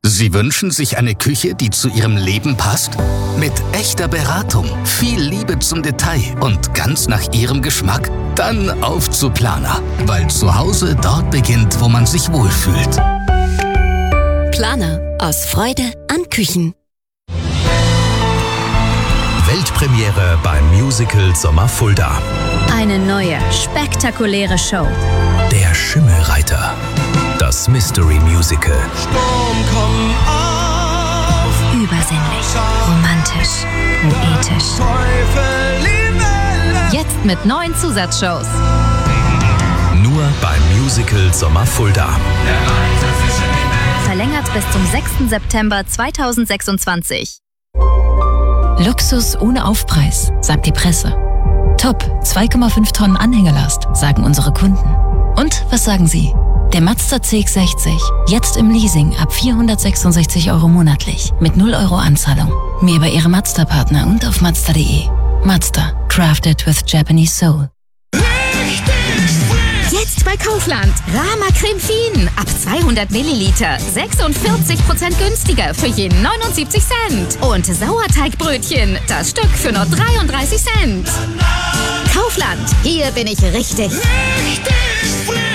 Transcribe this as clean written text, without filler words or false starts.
Sie wünschen sich eine Küche, die zu Ihrem Leben passt? Mit echter Beratung, viel Liebe zum Detail und ganz nach Ihrem Geschmack? Dann auf zu Planer, weil zu Hause dort beginnt, wo man sich wohlfühlt. Planer, aus Freude an Küchen. Weltpremiere beim Musical Sommer Fulda. Eine neue, spektakuläre Show. Der Schimmelreiter. Das Mystery Musical. Sturm, komm auf. Übersinnlich, romantisch, poetisch. Teufel, die Welle. Jetzt mit 9 Zusatzshows. Nur beim Musical Sommer Fulda. Verlängert bis zum 6. September 2026. Luxus ohne Aufpreis, sagt die Presse. Top, 2,5 Tonnen Anhängelast, sagen unsere Kunden. Und was sagen Sie? Der Mazda CX-60, jetzt im Leasing ab 466 € monatlich, mit 0 € Anzahlung. Mehr über Ihre Mazda-Partner und auf Mazda.de. Mazda, crafted with Japanese soul. Jetzt bei Kaufland. Rama Creme Fien. Ab 200 Milliliter. 46% günstiger für je 79 Cent. Und Sauerteigbrötchen. Das Stück für nur 33 Cent. Kaufland. Hier bin ich richtig. Richtig